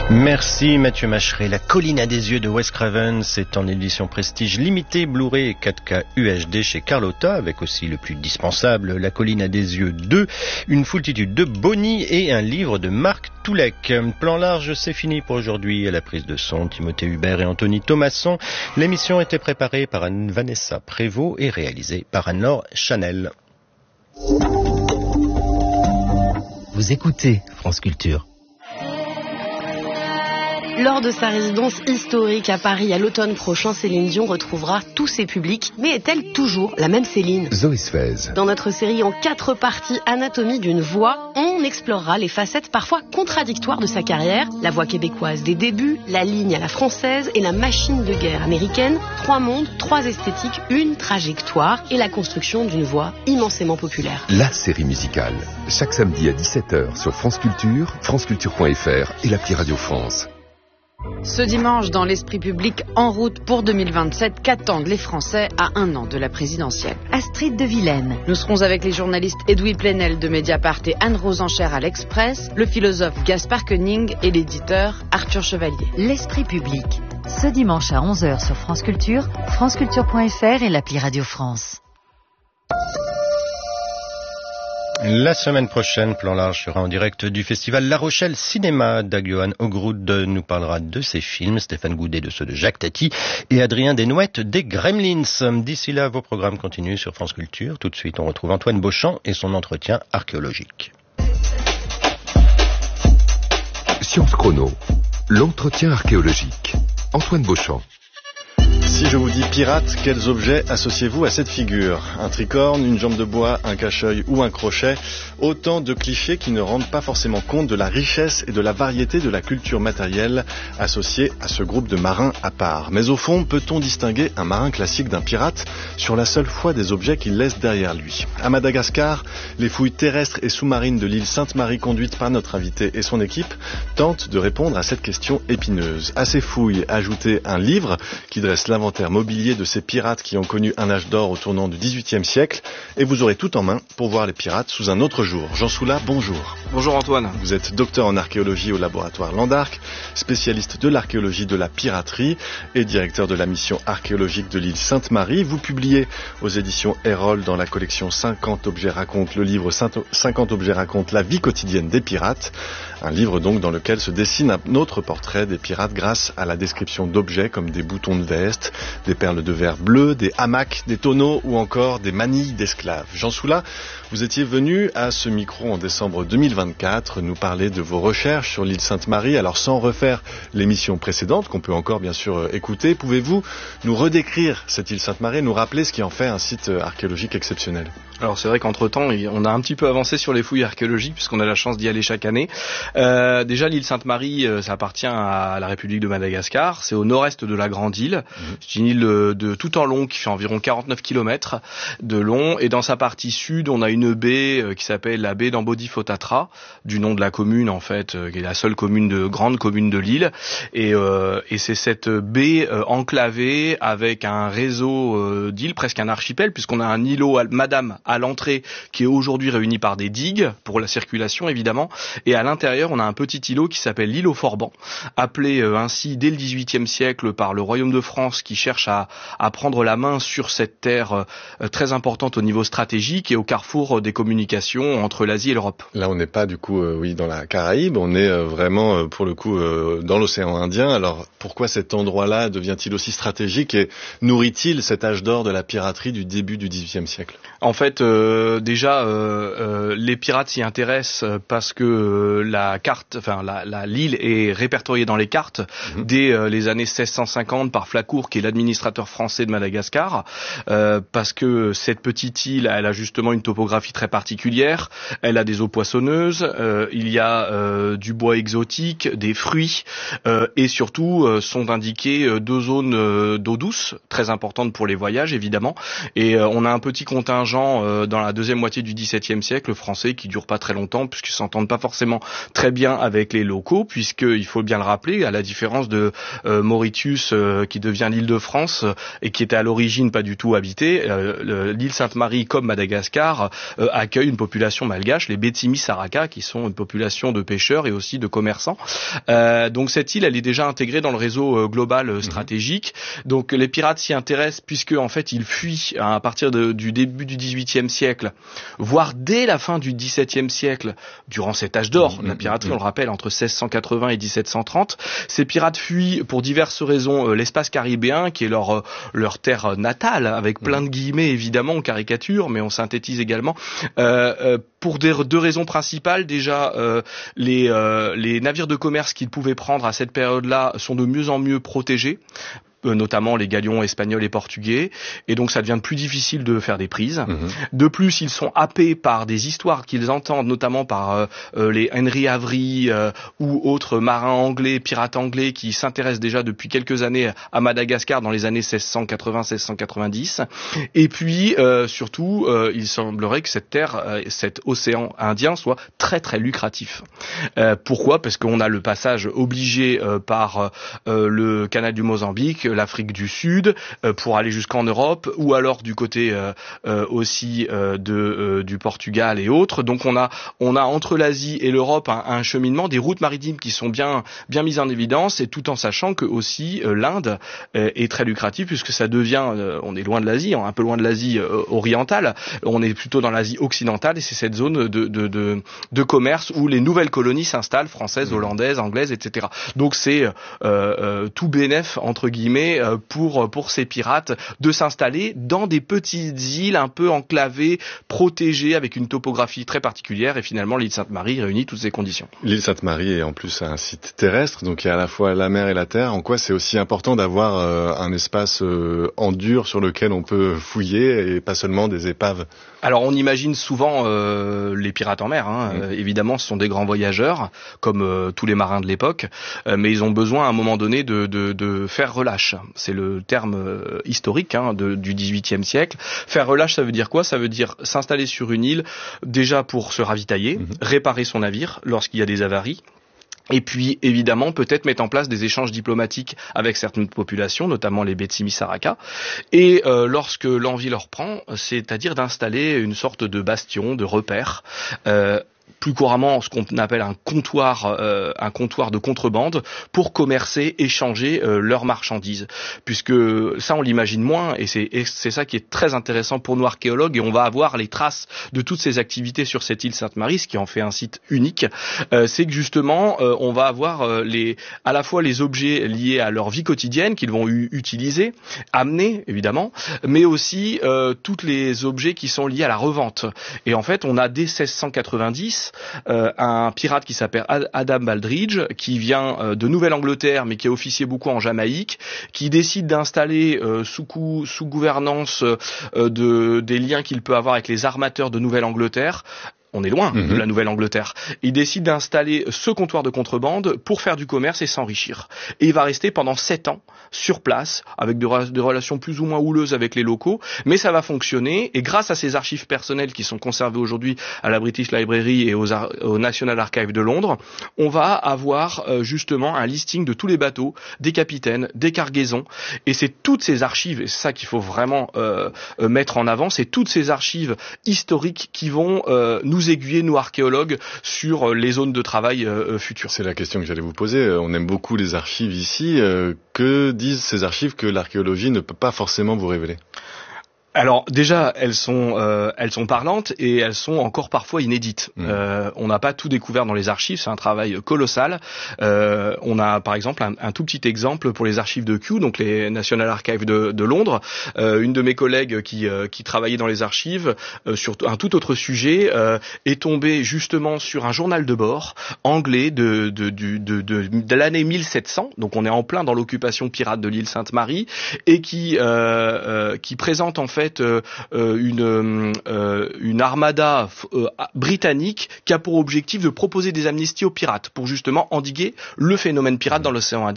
Merci Mathieu Macheret. La colline à des yeux de Wes Craven, c'est en édition prestige limitée, Blu-ray et 4K UHD chez Carlotta, avec aussi le plus dispensable, La colline à des yeux 2, une foultitude de Bonnie et un livre de Marc Toulek. Plan large, c'est fini pour aujourd'hui. À la prise de son, Timothée Hubert et Anthony Thomasson. L'émission était préparée par Vanessa Prévost et réalisée par Anne-Laure Chanel. Vous écoutez France Culture. Lors de sa résidence historique à Paris à l'automne prochain, Céline Dion retrouvera tous ses publics. Mais est-elle toujours la même Céline ? Zoé Sfez. Dans notre série en 4 parties, Anatomie d'une voix, on explorera les facettes parfois contradictoires de sa carrière. La voix québécoise des débuts, la ligne à la française et la machine de guerre américaine. 3 mondes, 3 esthétiques, une trajectoire et la construction d'une voix immensément populaire. La série musicale. Chaque samedi à 17h sur France Culture, franceculture.fr et l'appli Radio France. Ce dimanche, dans l'esprit public, en route pour 2027, qu'attendent les Français à 1 an de la présidentielle ? Astrid de Vilaine. Nous serons avec les journalistes Edoui Plenel de Mediapart et Anne-Rose Enchère à l'Express, le philosophe Gaspard Koenig et l'éditeur Arthur Chevalier. L'esprit public. Ce dimanche à 11h sur France Culture, franceculture.fr et l'appli Radio France. La semaine prochaine, Plan large sera en direct du festival La Rochelle Cinéma. Dag-Johan Ogrud nous parlera de ses films, Stéphane Goudet de ceux de Jacques Tati et Adrien Desnouettes des Gremlins. D'ici là, vos programmes continuent sur France Culture. Tout de suite, on retrouve Antoine Beauchamp et son entretien archéologique. Science Chrono, l'entretien archéologique. Antoine Beauchamp. Si je vous dis pirate, quels objets associez-vous à cette figure ? Un tricorne, une jambe de bois, un cache-œil ou un crochet ? Autant de clichés qui ne rendent pas forcément compte de la richesse et de la variété de la culture matérielle associée à ce groupe de marins à part. Mais au fond, peut-on distinguer un marin classique d'un pirate sur la seule foi des objets qu'il laisse derrière lui ? À Madagascar, les fouilles terrestres et sous-marines de l'île Sainte-Marie conduites par notre invité et son équipe tentent de répondre à cette question épineuse. À ces fouilles, ajoutez un livre qui dresse l'inventaire mobilier de ces pirates qui ont connu un âge d'or au tournant du XVIIIe siècle et vous aurez tout en main pour voir les pirates sous un autre jour. Jean Soula, bonjour. Bonjour Antoine. Vous êtes docteur en archéologie au laboratoire Landarc, spécialiste de l'archéologie de la piraterie et directeur de la mission archéologique de l'île Sainte-Marie. Vous publiez aux éditions Erol dans la collection 50 objets racontent le livre 50 objets racontent la vie quotidienne des pirates. Un livre donc dans lequel se dessine un autre portrait des pirates grâce à la description d'objets comme des boutons de veste, des perles de verre bleu, des hamacs, des tonneaux ou encore des manilles d'esclaves. Jean Soula, vous étiez venu à ce micro en décembre 2024 nous parler de vos recherches sur l'île Sainte-Marie. Alors sans refaire l'émission précédente, qu'on peut encore bien sûr écouter, pouvez-vous nous redécrire cette île Sainte-Marie et nous rappeler ce qui en fait un site archéologique exceptionnel ? Alors c'est vrai qu'entre-temps, on a un petit peu avancé sur les fouilles archéologiques puisqu'on a la chance d'y aller chaque année. Déjà l'île Sainte-Marie, ça appartient à la République de Madagascar. C'est au nord-est de la Grande Île. C'est une île de tout en long qui fait environ 49 km de long. Et dans sa partie sud, on a une baie qui s'appelle la baie d'Ambodifotatra, du nom de la commune en fait, qui est la seule grande commune de l'île. Et c'est cette baie enclavée avec un réseau d'îles, presque un archipel, puisqu'on a un îlot Madame à l'entrée qui est aujourd'hui réuni par des digues pour la circulation évidemment. Et à l'intérieur, on a un petit îlot qui s'appelle l'îlot Forban, appelé ainsi dès le XVIIIe siècle par le Royaume de France qui cherche à prendre la main sur cette terre très importante au niveau stratégique et au carrefour des communications entre l'Asie et l'Europe. Là, on n'est pas du coup dans la Caraïbe, on est vraiment pour le coup dans l'océan Indien. Alors pourquoi cet endroit-là devient-il aussi stratégique et nourrit-il cet âge d'or de la piraterie du début du XVIIIe siècle ? En fait, déjà, les pirates s'y intéressent parce que l'île est répertoriée dans les cartes dès les années 1650 par Flacourt, qui est l'administrateur français de Madagascar, parce que cette petite île, elle a justement une topographie très particulière. Elle a des eaux poissonneuses, il y a du bois exotique, des fruits, et surtout sont indiquées 2 zones d'eau douce, très importantes pour les voyages évidemment. Et on a un petit contingent dans la deuxième moitié du XVIIe siècle français qui dure pas très longtemps puisqu'ils s'entendent pas forcément très bien avec les locaux, puisqu'il faut bien le rappeler, à la différence de Mauritius qui devient l'île d'Île-de-France et qui était à l'origine pas du tout habitée. L'île Sainte-Marie, comme Madagascar, accueille une population malgache, les Betimi Saraka, qui sont une population de pêcheurs et aussi de commerçants. Donc cette île, elle est déjà intégrée dans le réseau global stratégique. Donc les pirates s'y intéressent puisque en fait ils fuient à partir du début du XVIIIe siècle, voire dès la fin du XVIIe siècle, durant cet âge d'or de la piraterie, on le rappelle, entre 1680 et 1730. Ces pirates fuient pour diverses raisons l'espace caribéen, qui est leur terre natale, avec plein de guillemets évidemment, on caricature, mais on synthétise également, pour deux raisons principales. Déjà, les navires de commerce qu'ils pouvaient prendre à cette période-là sont de mieux en mieux protégés, notamment les galions espagnols et portugais, et donc ça devient plus difficile de faire des prises. De plus, ils sont happés par des histoires qu'ils entendent, notamment par les Henry Avery ou autres marins anglais, pirates anglais, qui s'intéressent déjà depuis quelques années à Madagascar dans les années 1680-1690. Et puis, surtout, il semblerait que cette terre, cet océan Indien soit très très lucratif. Pourquoi ? Parce qu'on a le passage obligé par le canal du Mozambique, l'Afrique du Sud, pour aller jusqu'en Europe, ou alors du côté aussi du Portugal et autres. Donc on a entre l'Asie et l'Europe un cheminement, des routes maritimes qui sont bien mises en évidence, et tout en sachant que aussi l'Inde est très lucrative, puisque ça devient, on est loin de l'Asie, un peu loin de l'Asie orientale, on est plutôt dans l'Asie occidentale, et c'est cette zone de commerce où les nouvelles colonies s'installent, françaises, hollandaises, anglaises, etc. Donc c'est tout bénef entre guillemets pour ces pirates de s'installer dans des petites îles un peu enclavées, protégées, avec une topographie très particulière, et finalement l'île Sainte-Marie réunit toutes ces conditions. L'île Sainte-Marie est en plus un site terrestre, donc il y a à la fois la mer et la terre. En quoi c'est aussi important d'avoir un espace en dur sur lequel on peut fouiller, et pas seulement des épaves? Alors on imagine souvent les pirates en mer, évidemment ce sont des grands voyageurs, comme tous les marins de l'époque, mais ils ont besoin à un moment donné de faire relâche. C'est le terme historique du XVIIIe siècle. Faire relâche, ça veut dire quoi ? Ça veut dire s'installer sur une île, déjà pour se ravitailler, réparer son navire lorsqu'il y a des avaries. Et puis, évidemment, peut-être mettre en place des échanges diplomatiques avec certaines populations, notamment les Betimi Saraka. Et lorsque l'envie leur prend, c'est-à-dire d'installer une sorte de bastion, de repère, plus couramment ce qu'on appelle un comptoir de contrebande, pour commercer, échanger leurs marchandises. Puisque ça, on l'imagine moins, et c'est ça qui est très intéressant pour nous archéologues, et on va avoir les traces de toutes ces activités sur cette île Sainte-Marie, ce qui en fait un site unique. C'est que justement, on va avoir à la fois les objets liés à leur vie quotidienne qu'ils vont utiliser, amener évidemment, mais aussi tous les objets qui sont liés à la revente. Et en fait, on a dès 1690 un pirate qui s'appelle Adam Baldridge, qui vient de Nouvelle-Angleterre, mais qui a officié beaucoup en Jamaïque, qui décide d'installer sous gouvernance des liens qu'il peut avoir avec les armateurs de Nouvelle-Angleterre. On est loin de la Nouvelle-Angleterre. Il décide d'installer ce comptoir de contrebande pour faire du commerce et s'enrichir. Et il va rester pendant 7 ans sur place, avec des relations plus ou moins houleuses avec les locaux, mais ça va fonctionner, et grâce à ses archives personnelles qui sont conservées aujourd'hui à la British Library et au National Archive de Londres, on va avoir justement un listing de tous les bateaux, des capitaines, des cargaisons, et c'est toutes ces archives, et c'est ça qu'il faut vraiment mettre en avant, c'est toutes ces archives historiques qui vont nous aiguiller, nous archéologues, sur les zones de travail futures. C'est la question que j'allais vous poser. On aime beaucoup les archives ici. Que disent ces archives que l'archéologie ne peut pas forcément vous révéler ? Alors déjà, elles sont parlantes, et elles sont encore parfois inédites. On n'a pas tout découvert dans les archives, c'est un travail colossal. On a par exemple un tout petit exemple pour les archives de Kew, donc les National Archives de Londres. Une de mes collègues qui travaillait dans les archives sur un tout autre sujet est tombée justement sur un journal de bord anglais de l'année 1700. Donc on est en plein dans l'occupation pirate de l'île Sainte-Marie, et qui présente en fait une armada britannique qui a pour objectif de proposer des amnisties aux pirates pour justement endiguer le phénomène pirate dans l'océan Indien.